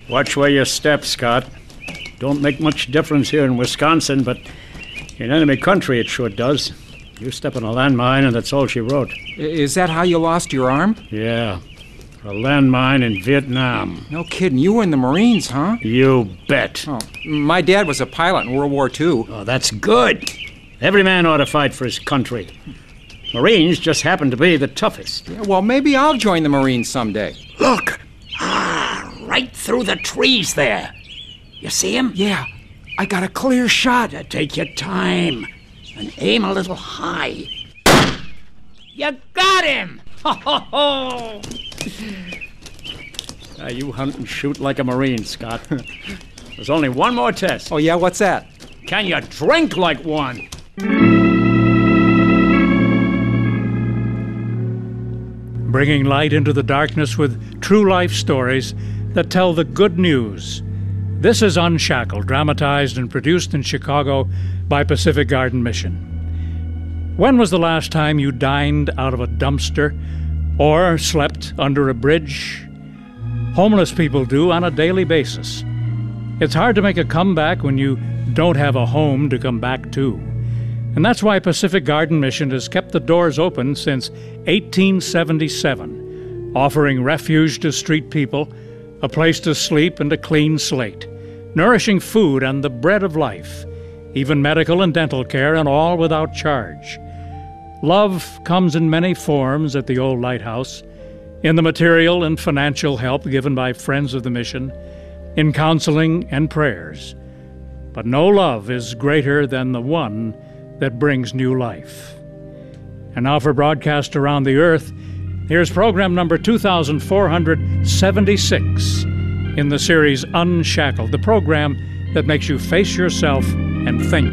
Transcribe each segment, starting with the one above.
Watch where you step, Scott. Don't make much difference here in Wisconsin, but in enemy country it sure does. You step on a landmine and that's all she wrote. Is that how you lost your arm? Yeah. A landmine in Vietnam. No kidding. You were in the Marines, huh? You bet. Oh, my dad was a pilot in World War II. Oh, that's good. Every man ought to fight for his country. Marines just happen to be the toughest. Yeah, well, maybe I'll join the Marines someday. Look! Right through the trees there. You see him? Yeah, I got a clear shot. Take your time and aim a little high. You got him! Ho, ho, ho! You hunt and shoot like a Marine, Scott. There's only one more test. Oh, yeah? What's that? Can you drink like one? Bringing light into the darkness with true life stories that tell the good news. This is Unshackled, dramatized and produced in Chicago by Pacific Garden Mission. When was the last time you dined out of a dumpster or slept under a bridge? Homeless people do on a daily basis. It's hard to make a comeback when you don't have a home to come back to. And that's why Pacific Garden Mission has kept the doors open since 1877, offering refuge to street people, a place to sleep and a clean slate, nourishing food and the bread of life, even medical and dental care, and all without charge. Love comes in many forms at the old lighthouse, in the material and financial help given by friends of the mission, in counseling and prayers. But no love is greater than the one that brings new life. And now for broadcast around the earth, here's program number 2476 in the series Unshackled, the program that makes you face yourself and think.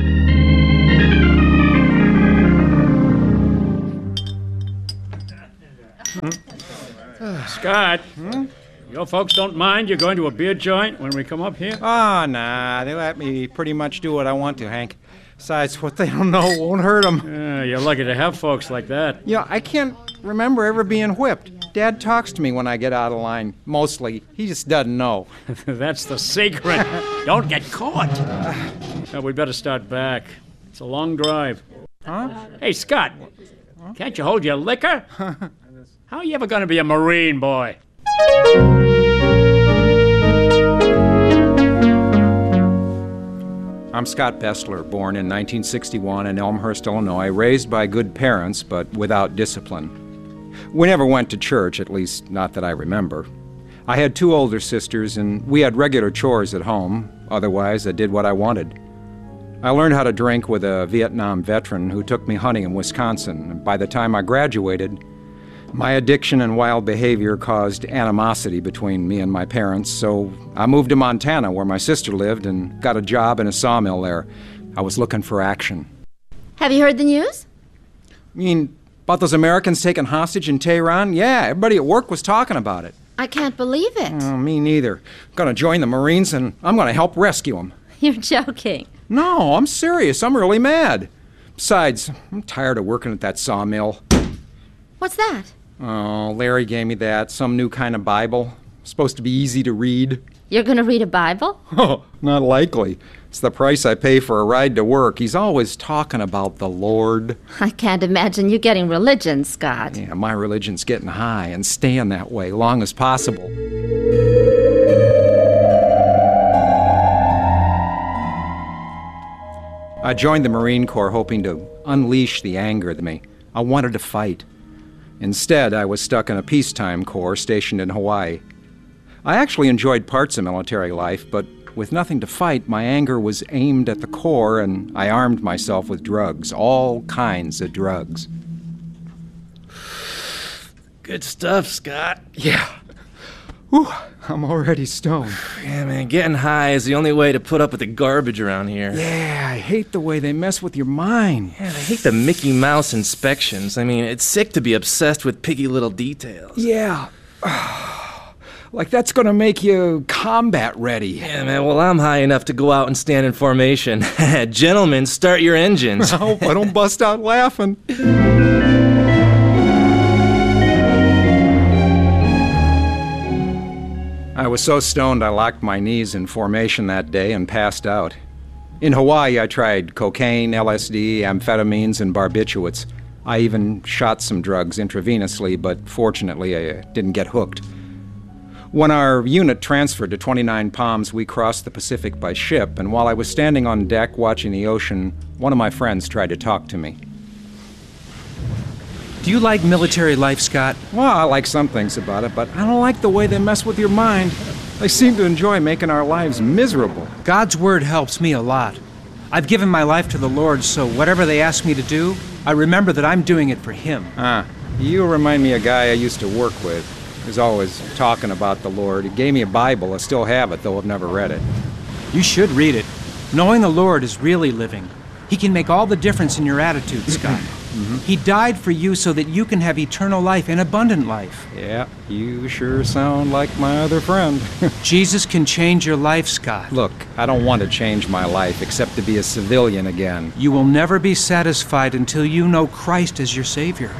Scott, your folks don't mind you going to a beer joint when we come up here? Oh, nah. They let me pretty much do what I want to, Hank. Besides, what they don't know won't hurt them. You're lucky to have folks like that. Yeah, I can't remember ever being whipped. Dad talks to me when I get out of line. Mostly. He just doesn't know. That's the secret. Don't get caught. We'd better start back. It's a long drive. Huh? Hey, Scott, can't you hold your liquor? How are you ever going to be a Marine, boy? I'm Scott Bessler, born in 1961 in Elmhurst, Illinois, raised by good parents, but without discipline. We never went to church, at least not that I remember. I had 2 older sisters, and we had regular chores at home. Otherwise, I did what I wanted. I learned how to drink with a Vietnam veteran who took me hunting in Wisconsin. And by the time I graduated, my addiction and wild behavior caused animosity between me and my parents, so I moved to Montana, where my sister lived, and got a job in a sawmill there. I was looking for action. Have you heard the news? You mean about those Americans taken hostage in Tehran? Yeah, everybody at work was talking about it. I can't believe it. Me neither. I'm going to join the Marines, and I'm going to help rescue them. You're joking. No, I'm serious. I'm really mad. Besides, I'm tired of working at that sawmill. What's that? Oh, Larry gave me that. Some new kind of Bible. Supposed to be easy to read. You're going to read a Bible? Oh, not likely. It's the price I pay for a ride to work. He's always talking about the Lord. I can't imagine you getting religion, Scott. Yeah, my religion's getting high and staying that way long as possible. I joined the Marine Corps hoping to unleash the anger in me. I wanted to fight. Instead, I was stuck in a peacetime corps stationed in Hawaii. I actually enjoyed parts of military life, but with nothing to fight, my anger was aimed at the Corps, and I armed myself with drugs, all kinds of drugs. Good stuff, Scott. Yeah. Whew, I'm already stoned. Yeah, man, getting high is the only way to put up with the garbage around here. Yeah, I hate the way they mess with your mind. Yeah, I hate the Mickey Mouse inspections. I mean, it's sick to be obsessed with picky little details. Yeah. Like that's gonna make you combat ready. Yeah, man, well, I'm high enough to go out and stand in formation. Gentlemen, start your engines. I hope I don't bust out laughing. I was so stoned I locked my knees in formation that day and passed out. In Hawaii, I tried cocaine, LSD, amphetamines, and barbiturates. I even shot some drugs intravenously, but fortunately I didn't get hooked. When our unit transferred to 29 Palms, we crossed the Pacific by ship, and while I was standing on deck watching the ocean, one of my friends tried to talk to me. Do you like military life, Scott? Well, I like some things about it, but I don't like the way they mess with your mind. They seem to enjoy making our lives miserable. God's word helps me a lot. I've given my life to the Lord, so whatever they ask me to do, I remember that I'm doing it for Him. You remind me of a guy I used to work with. He was always talking about the Lord. He gave me a Bible. I still have it, though I've never read it. You should read it. Knowing the Lord is really living. He can make all the difference in your attitude, Scott. He died for you so that you can have eternal life and abundant life. Yeah, you sure sound like my other friend. Jesus can change your life, Scott. Look, I don't want to change my life except to be a civilian again. You will never be satisfied until you know Christ as your Savior.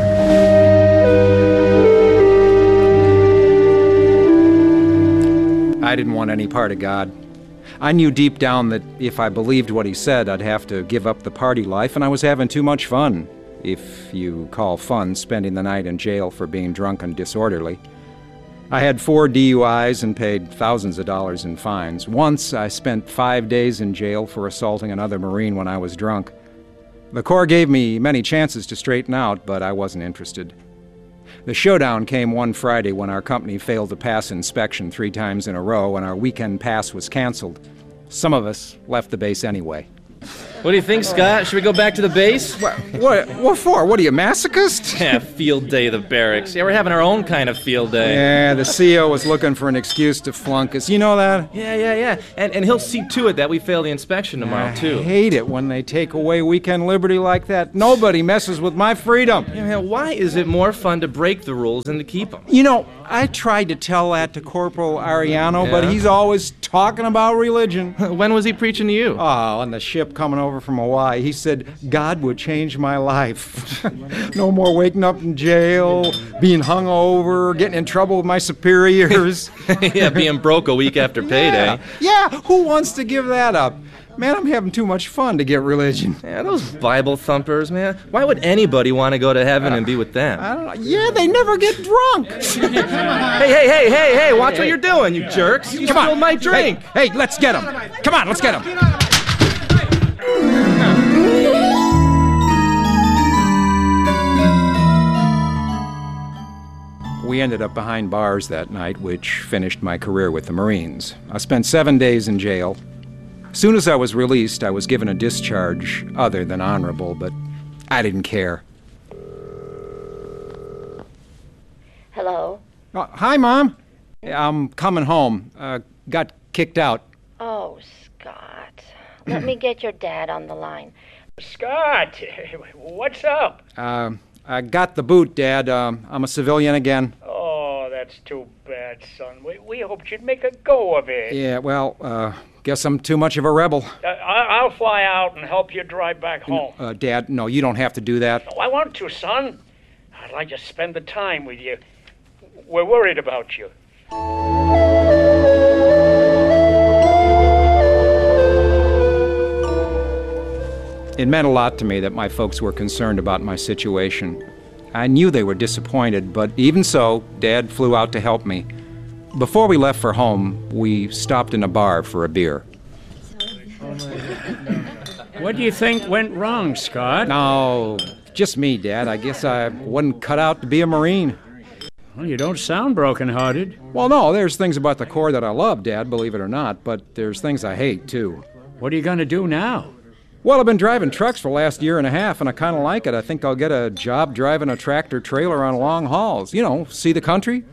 I didn't want any part of God. I knew deep down that if I believed what he said, I'd have to give up the party life, and I was having too much fun. If you call fun spending the night in jail for being drunk and disorderly. I had 4 DUIs and paid thousands of dollars in fines. Once, I spent 5 days in jail for assaulting another Marine when I was drunk. The Corps gave me many chances to straighten out, but I wasn't interested. The showdown came one Friday when our company failed to pass inspection 3 times in a row and our weekend pass was canceled. Some of us left the base anyway. What do you think, Scott? Should we go back to the base? What for? What are you, masochist? Yeah, field day of the barracks. Yeah, we're having our own kind of field day. Yeah, the CO was looking for an excuse to flunk us. You know that? Yeah. And he'll see to it that we fail the inspection tomorrow, too. I hate it when they take away weekend liberty like that. Nobody messes with my freedom. Yeah, why is it more fun to break the rules than to keep them? You know, I tried to tell that to Corporal Ariano, but Yeah? he's always talking about religion. When was he preaching to you? Oh, on the ship coming over from Hawaii, he said, God would change my life. No more waking up in jail, being hungover, getting in trouble with my superiors. Yeah, being broke a week after payday. Yeah, who wants to give that up? Man, I'm having too much fun to get religion. Yeah, those Bible thumpers, man. Why would anybody want to go to heaven and be with them? I don't know. Yeah, they never get drunk. Hey, watch what you're doing, you jerks. You spilled my drink. Hey, let's get him. Come on, let's get him. We ended up behind bars that night, which finished my career with the Marines. I spent 7 days in jail. As soon as I was released, I was given a discharge other than honorable, but I didn't care. Hello? Hi, Mom. I'm coming home. Got kicked out. Oh, Scott. Let me get your dad on the line. Scott, what's up? I got the boot, Dad. I'm a civilian again. Oh, that's too bad, son. We hoped you'd make a go of it. Yeah, well, guess I'm too much of a rebel. I'll fly out and help you drive back home. Dad, no, you don't have to do that. Oh, I want to, son. I'd like to spend the time with you. We're worried about you. It meant a lot to me that my folks were concerned about my situation. I knew they were disappointed, but even so, Dad flew out to help me. Before we left for home, we stopped in a bar for a beer. What do you think went wrong, Scott? No, just me, Dad. I guess I wasn't cut out to be a Marine. Well, you don't sound broken-hearted. Well, no, there's things about the Corps that I love, Dad, believe it or not, but there's things I hate, too. What are you going to do now? Well, I've been driving trucks for the last year and a half, and I kind of like it. I think I'll get a job driving a tractor-trailer on long hauls. You know, see the country.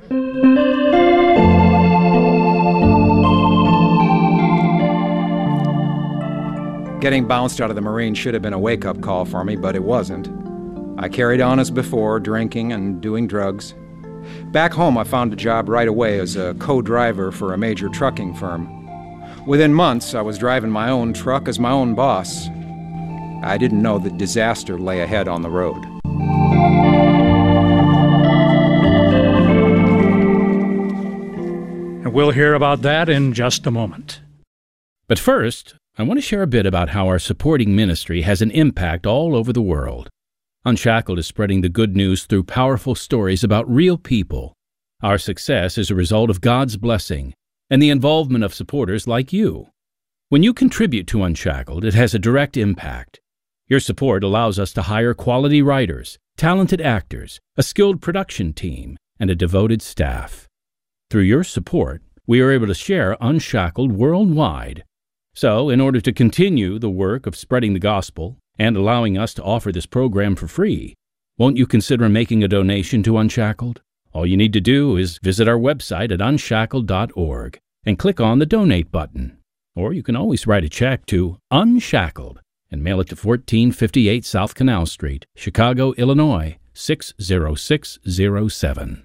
Getting bounced out of the Marines should have been a wake-up call for me, but it wasn't. I carried on as before, drinking and doing drugs. Back home, I found a job right away as a co-driver for a major trucking firm. Within months, I was driving my own truck as my own boss. I didn't know that disaster lay ahead on the road. We'll hear about that in just a moment. But first, I want to share a bit about how our supporting ministry has an impact all over the world. Unshackled is spreading the good news through powerful stories about real people. Our success is a result of God's blessing and the involvement of supporters like you. When you contribute to Unshackled, it has a direct impact. Your support allows us to hire quality writers, talented actors, a skilled production team, and a devoted staff. Through your support, we are able to share Unshackled worldwide. So, in order to continue the work of spreading the gospel and allowing us to offer this program for free, won't you consider making a donation to Unshackled? All you need to do is visit our website at unshackled.org and click on the Donate button. Or you can always write a check to Unshackled and mail it to 1458 South Canal Street, Chicago, Illinois, 60607.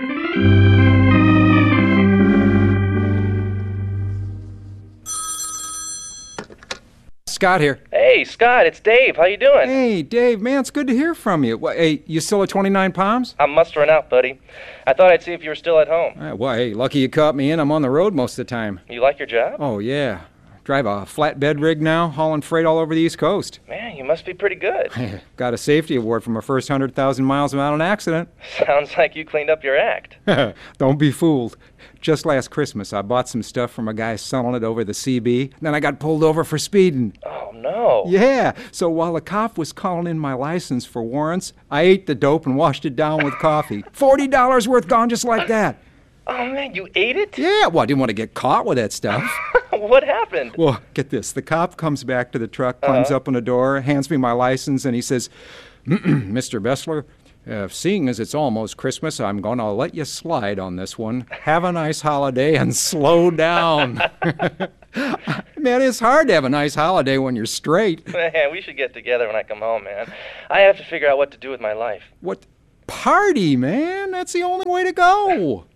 Scott here. Hey, Scott, it's Dave. How you doing? Hey, Dave, man, it's good to hear from you. Hey, you still at 29 Palms? I'm mustering out, buddy. I thought I'd see if you were still at home. Well, hey, lucky you caught me in. I'm on the road most of the time. You like your job? Oh, yeah. Drive a flatbed rig now, hauling freight all over the East Coast. Man, you must be pretty good. Got a safety award for my first 100,000 miles without an accident. Sounds like you cleaned up your act. Don't be fooled. Just last Christmas, I bought some stuff from a guy selling it over the CB. Then I got pulled over for speeding. Oh, no. Yeah, so while the cop was calling in my license for warrants, I ate the dope and washed it down with coffee. $40 worth gone just like that. Oh, man, you ate it? Yeah, well, I didn't want to get caught with that stuff. What happened? Well, get this. The cop comes back to the truck, climbs up on the door, hands me my license, and he says, Mr. Bessler, seeing as it's almost Christmas, I'm going to let you slide on this one. Have a nice holiday and slow down. Man, it's hard to have a nice holiday when you're straight. Man, we should get together when I come home, man. I have to figure out what to do with my life. What? Party, man. That's the only way to go.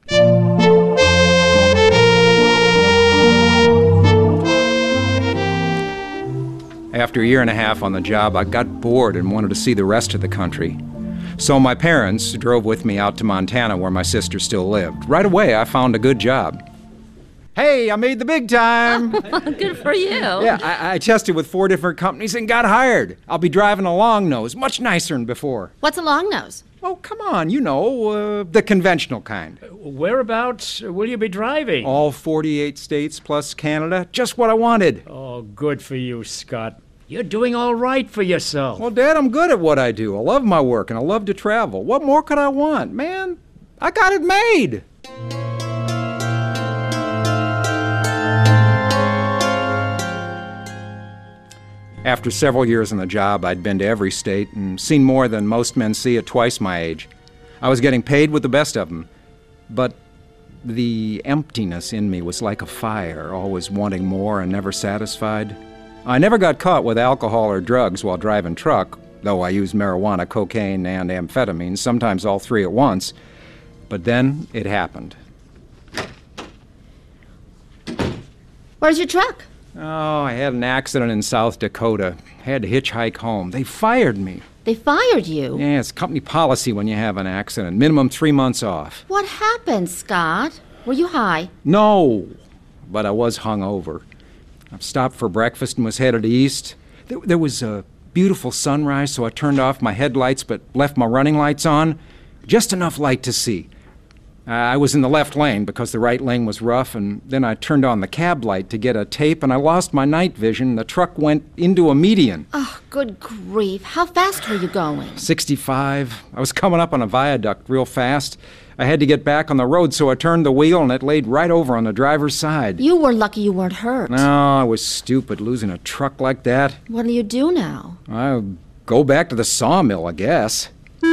After a year and a half on the job, I got bored and wanted to see the rest of the country. So my parents drove with me out to Montana where my sister still lived. Right away, I found a good job. Hey, I made the big time! Good for you. Yeah, I tested with 4 different companies and got hired. I'll be driving a long nose, much nicer than before. What's a long nose? Oh, come on, you know, the conventional kind. Whereabouts will you be driving? All 48 states plus Canada, just what I wanted. Oh, good for you, Scott. You're doing all right for yourself. Well, Dad, I'm good at what I do. I love my work and I love to travel. What more could I want? Man, I got it made. After several years on the job, I'd been to every state and seen more than most men see at twice my age. I was getting paid with the best of them, but the emptiness in me was like a fire, always wanting more and never satisfied. I never got caught with alcohol or drugs while driving truck, though I used marijuana, cocaine, and amphetamines, sometimes all 3 at once. But then it happened. Where's your truck? Oh, I had an accident in South Dakota. Had to hitchhike home. They fired me. They fired you? Yeah, it's company policy when you have an accident. Minimum 3 months off. What happened, Scott? Were you high? No, but I was hungover. I stopped for breakfast and was headed east. There was a beautiful sunrise, so I turned off my headlights but left my running lights on. Just enough light to see. I was in the left lane because the right lane was rough, and then I turned on the cab light to get a tape, and I lost my night vision. The truck went into a median. Oh, good grief. How fast were you going? 65. I was coming up on a viaduct real fast. I had to get back on the road, so I turned the wheel, and it laid right over on the driver's side. You were lucky you weren't hurt. No, I was stupid losing a truck like that. What do you do now? I'll go back to the sawmill, I guess.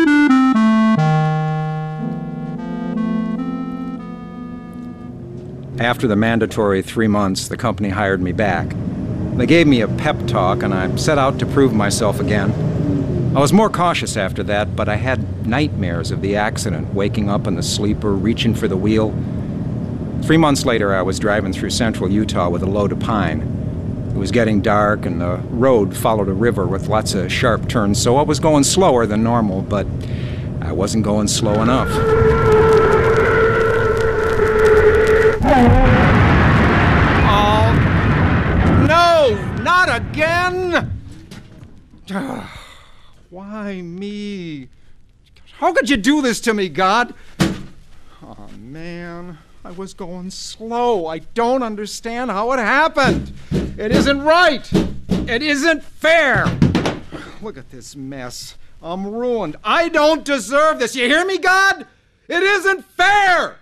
After the mandatory 3 months, the company hired me back. They gave me a pep talk, and I set out to prove myself again. I was more cautious after that, but I had nightmares of the accident, waking up in the sleeper, reaching for the wheel. 3 months later, I was driving through central Utah with a load of pine. It was getting dark, and the road followed a river with lots of sharp turns, so I was going slower than normal, but I wasn't going slow enough. How could you do this to me, God? Oh, man. I was going slow. I don't understand how it happened. It isn't right. It isn't fair. Look at this mess. I'm ruined. I don't deserve this. You hear me, God? It isn't fair.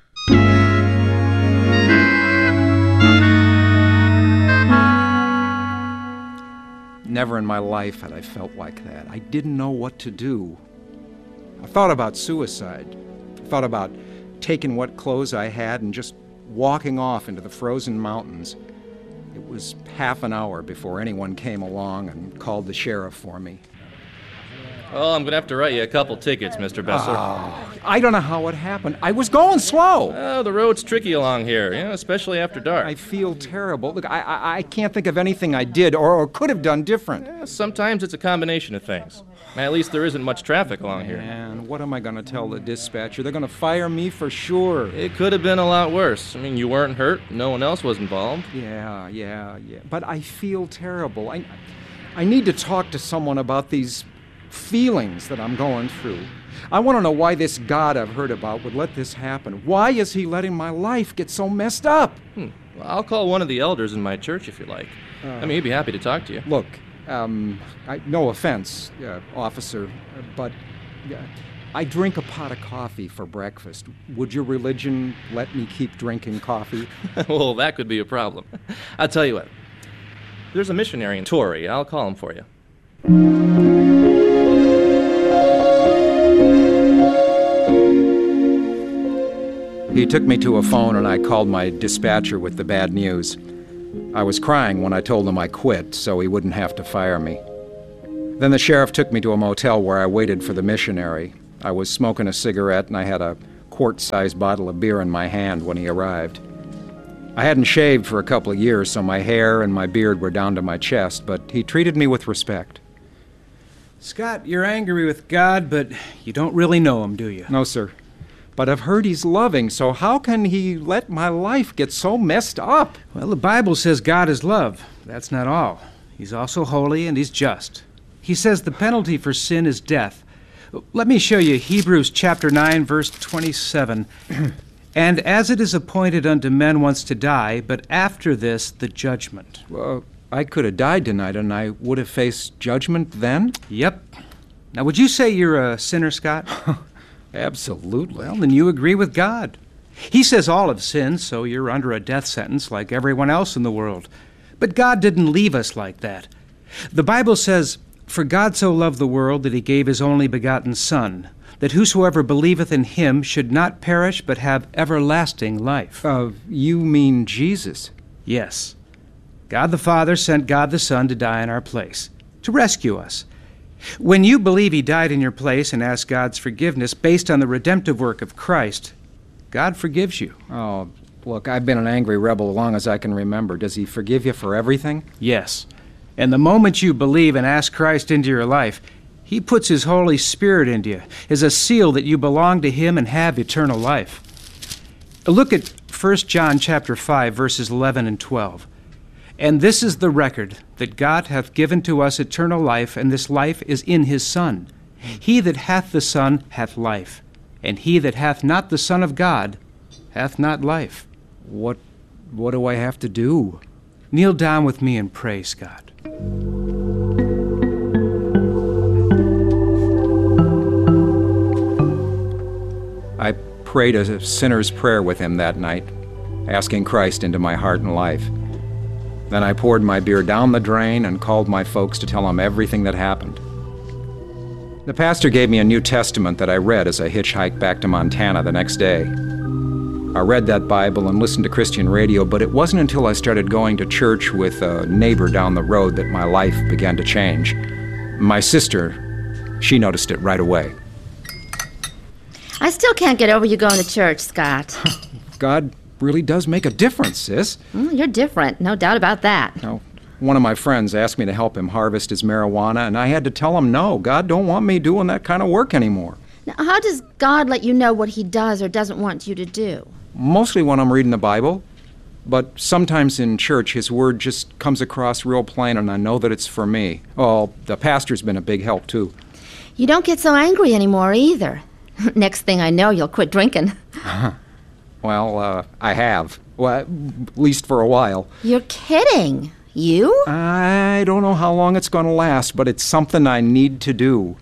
Never in my life had I felt like that. I didn't know what to do. I thought about suicide. I thought about taking what clothes I had and just walking off into the frozen mountains. It was half an hour before anyone came along and called the sheriff for me. Oh, I'm going to have to write you a couple tickets, Mr. Besser. I don't know how it happened. I was going slow. Oh, the road's tricky along here, especially after dark. I feel terrible. Look, I can't think of anything I did or could have done different. Sometimes it's a combination of things. At least there isn't much traffic along here. And what am I going to tell the dispatcher? They're going to fire me for sure. It could have been a lot worse. I mean, you weren't hurt. No one else was involved. Yeah. But I feel terrible. I need to talk to someone about these feelings that I'm going through. I want to know why this God I've heard about would let this happen. Why is he letting my life get so messed up? Well, I'll call one of the elders in my church if you like. He'd be happy to talk to you. Look, no offense, officer, but I drink a pot of coffee for breakfast. Would your religion let me keep drinking coffee? Well, that could be a problem. I'll tell you what. There's a missionary in Torrey. I'll call him for you. He took me to a phone and I called my dispatcher with the bad news. I was crying when I told him I quit so he wouldn't have to fire me. Then the sheriff took me to a motel where I waited for the missionary. I was smoking a cigarette and I had a quart-sized bottle of beer in my hand when he arrived. I hadn't shaved for a couple of years, so my hair and my beard were down to my chest, but he treated me with respect. Scott, you're angry with God, but you don't really know him, do you? No, sir. But I've heard he's loving, so how can he let my life get so messed up? Well, the Bible says God is love. That's not all. He's also holy and he's just. He says the penalty for sin is death. Let me show you Hebrews chapter 9, verse 27. And as it is appointed unto men once to die, but after this the judgment. Well, I could have died tonight and I would have faced judgment then? Yep. Now, would you say you're a sinner, Scott? Absolutely. Well, then you agree with God. He says all have sinned, so you're under a death sentence like everyone else in the world. But God didn't leave us like that. The Bible says, "For God so loved the world that he gave his only begotten Son, that whosoever believeth in him should not perish but have everlasting life." You mean Jesus? Yes. God the Father sent God the Son to die in our place, to rescue us. When you believe he died in your place and ask God's forgiveness based on the redemptive work of Christ, God forgives you. Oh, look, I've been an angry rebel as long as I can remember. Does he forgive you for everything? Yes. And the moment you believe and ask Christ into your life, he puts his Holy Spirit into you as a seal that you belong to him and have eternal life. Look at 1 John chapter 5, verses 11 and 12. And this is the record, that God hath given to us eternal life, and this life is in his Son. He that hath the Son hath life, and he that hath not the Son of God hath not life. What do I have to do? Kneel down with me and pray, Scott. I prayed a sinner's prayer with him that night, asking Christ into my heart and life. Then I poured my beer down the drain and called my folks to tell them everything that happened. The pastor gave me a New Testament that I read as I hitchhiked back to Montana the next day. I read that Bible and listened to Christian radio, but it wasn't until I started going to church with a neighbor down the road that my life began to change. My sister, she noticed it right away. I still can't get over you going to church, Scott. God really does make a difference, sis. You're different, no doubt about that. Now, one of my friends asked me to help him harvest his marijuana, and I had to tell him no. God don't want me doing that kind of work anymore. Now, how does God let you know what he does or doesn't want you to do? Mostly when I'm reading the Bible, but sometimes in church his word just comes across real plain and I know that it's for me. Oh, the pastor's been a big help too. You don't get so angry anymore either. Next thing I know, you'll quit drinking. Well, I have. Well, at least for a while. You're kidding. You? I don't know how long it's going to last, but it's something I need to do.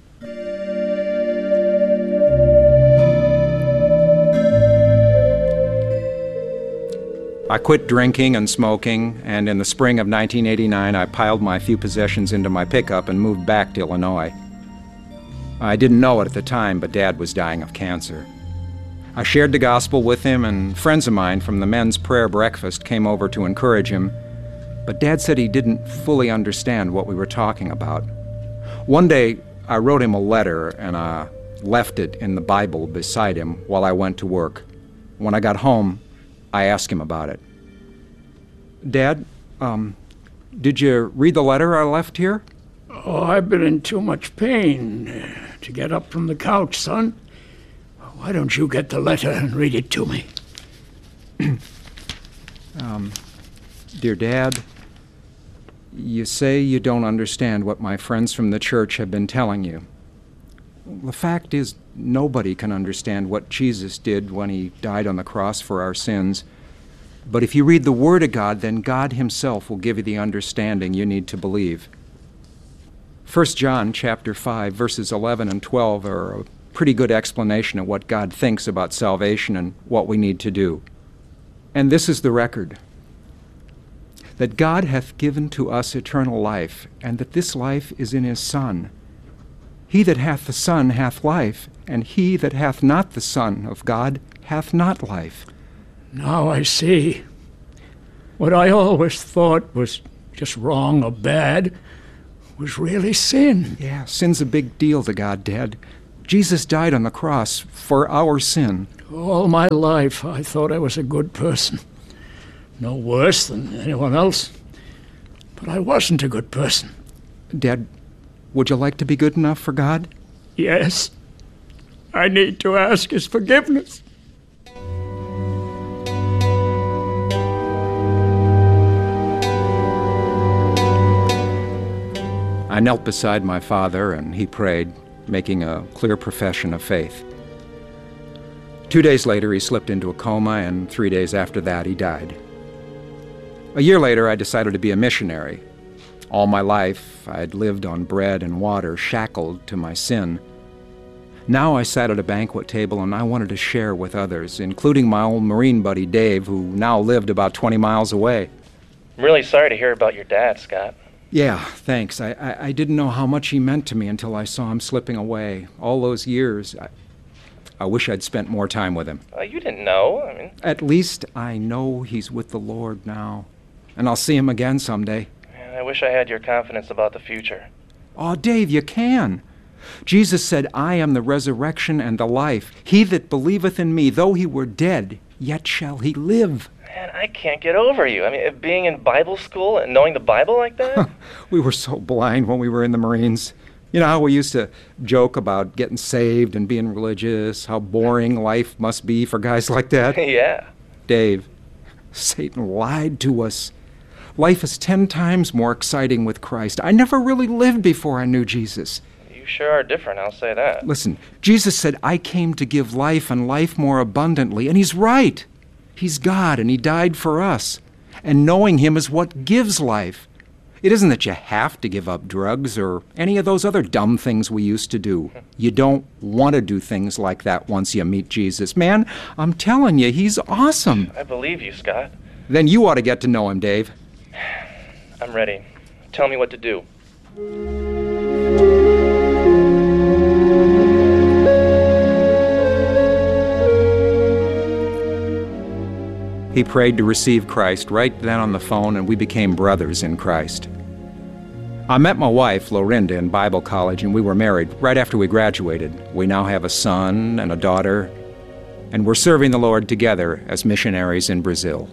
I quit drinking and smoking, and in the spring of 1989, I piled my few possessions into my pickup and moved back to Illinois. I didn't know it at the time, but Dad was dying of cancer. I shared the gospel with him, and friends of mine from the men's prayer breakfast came over to encourage him, but Dad said he didn't fully understand what we were talking about. One day, I wrote him a letter, and I left it in the Bible beside him while I went to work. When I got home, I asked him about it. Dad, did you read the letter I left here? Oh, I've been in too much pain to get up from the couch, son. Why don't you get the letter and read it to me? Dear Dad, you say you don't understand what my friends from the church have been telling you. The fact is, nobody can understand what Jesus did when he died on the cross for our sins. But if you read the Word of God, then God himself will give you the understanding you need to believe. 1 John chapter 5, verses 11 and 12 are a pretty good explanation of what God thinks about salvation and what we need to do. And this is the record: that God hath given to us eternal life, and that this life is in his Son. He that hath the Son hath life, and he that hath not the Son of God hath not life. Now I see. What I always thought was just wrong or bad was really sin. Yeah, sin's a big deal to God, Dad. Jesus died on the cross for our sin. All my life I thought I was a good person. No worse than anyone else. But I wasn't a good person. Dad, would you like to be good enough for God? Yes. I need to ask his forgiveness. I knelt beside my father, and he prayed, making a clear profession of faith. 2 days later, he slipped into a coma, and 3 days after that, he died. A year later, I decided to be a missionary. All my life, I'd lived on bread and water, shackled to my sin. Now I sat at a banquet table, and I wanted to share with others, including my old Marine buddy Dave, who now lived about 20 miles away. I'm really sorry to hear about your dad, Scott. Yeah, thanks. I didn't know how much he meant to me until I saw him slipping away. All those years, I wish I'd spent more time with him. You didn't know. At least I know he's with the Lord now, and I'll see him again someday. Man, I wish I had your confidence about the future. Oh, Dave, you can. Jesus said, I am the resurrection and the life. He that believeth in me, though he were dead, yet shall he live. Man, I can't get over you. Being in Bible school and knowing the Bible like that? We were so blind when we were in the Marines. You know how we used to joke about getting saved and being religious, how boring life must be for guys like that? Yeah. Dave, Satan lied to us. Life is 10 times more exciting with Christ. I never really lived before I knew Jesus. You sure are different, I'll say that. Listen, Jesus said, I came to give life and life more abundantly, and he's right. He's God, and he died for us. And knowing him is what gives life. It isn't that you have to give up drugs or any of those other dumb things we used to do. You don't want to do things like that once you meet Jesus. Man, I'm telling you, he's awesome. I believe you, Scott. Then you ought to get to know him, Dave. I'm ready. Tell me what to do. He prayed to receive Christ right then on the phone, and we became brothers in Christ. I met my wife, Lorinda, in Bible college, and we were married right after we graduated. We now have a son and a daughter, and we're serving the Lord together as missionaries in Brazil.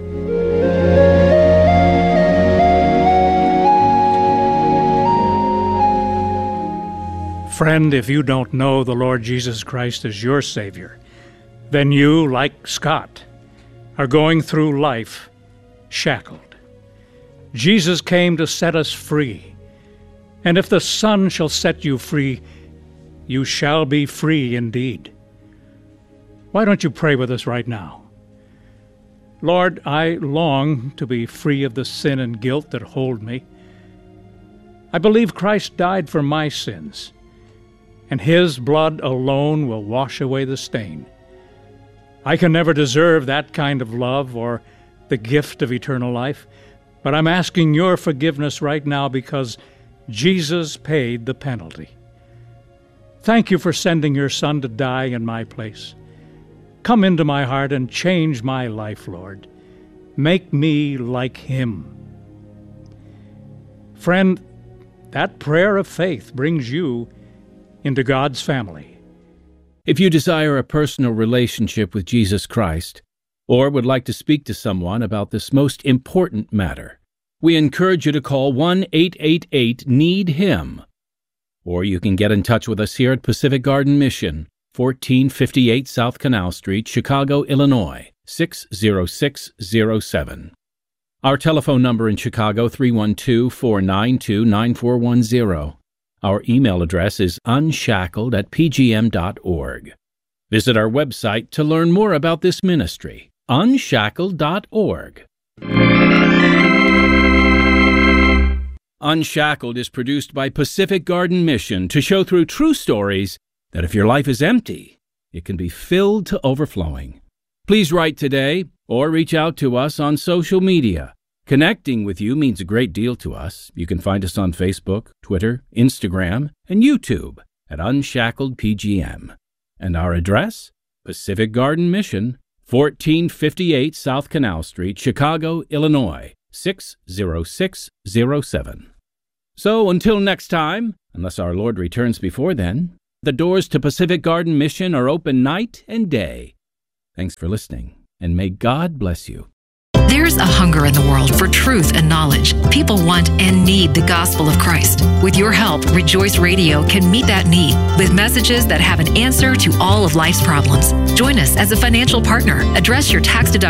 Friend, if you don't know the Lord Jesus Christ as your Savior, then you, like Scott, are going through life shackled. Jesus came to set us free, and if the Son shall set you free, you shall be free indeed. Why don't you pray with us right now? Lord, I long to be free of the sin and guilt that hold me. I believe Christ died for my sins, and His blood alone will wash away the stain. I can never deserve that kind of love or the gift of eternal life, but I'm asking your forgiveness right now because Jesus paid the penalty. Thank you for sending your Son to die in my place. Come into my heart and change my life, Lord. Make me like Him. Friend, that prayer of faith brings you into God's family. If you desire a personal relationship with Jesus Christ, or would like to speak to someone about this most important matter, we encourage you to call 1-888-NEED-HIM. Or you can get in touch with us here at Pacific Garden Mission, 1458 South Canal Street, Chicago, Illinois, 60607. Our telephone number in Chicago, 312-492-9410. Our email address is unshackled@pgm.org. Visit our website to learn more about this ministry, unshackled.org. Unshackled is produced by Pacific Garden Mission to show through true stories that if your life is empty, it can be filled to overflowing. Please write today or reach out to us on social media. Connecting with you means a great deal to us. You can find us on Facebook, Twitter, Instagram, and YouTube at Unshackled PGM. And our address? Pacific Garden Mission, 1458 South Canal Street, Chicago, Illinois, 60607. So until next time, unless our Lord returns before then, the doors to Pacific Garden Mission are open night and day. Thanks for listening, and may God bless you. There's a hunger in the world for truth and knowledge. People want and need the gospel of Christ. With your help, Rejoice Radio can meet that need with messages that have an answer to all of life's problems. Join us as a financial partner. Address your tax deduction